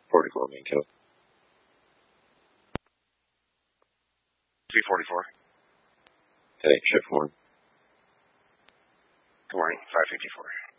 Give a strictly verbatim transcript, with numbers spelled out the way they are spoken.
forty-four main code. three forty-four. Heading shift one. Good morning, five fifty-four.